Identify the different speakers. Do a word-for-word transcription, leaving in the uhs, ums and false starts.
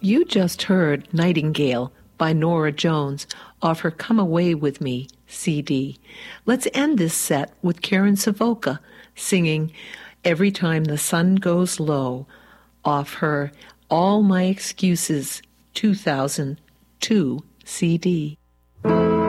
Speaker 1: You just heard Nightingale by Nora Jones off her Come Away With Me C D. Let's end this set with Karen Savoca singing Every Time the Sun Goes Low off her All My Excuses two thousand two C D.